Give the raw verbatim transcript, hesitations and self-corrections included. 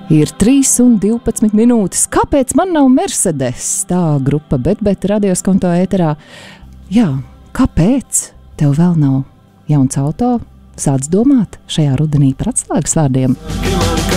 Ir trīs un divpadsmit minūtes. Kāpēc man nav Mercedes? Tā grupa Bet Bet radios konto ēterā. Jā, kāpēc tev vēl nav jauns auto? Sāc domāt šajā rudenī par atslēgas vārdiem.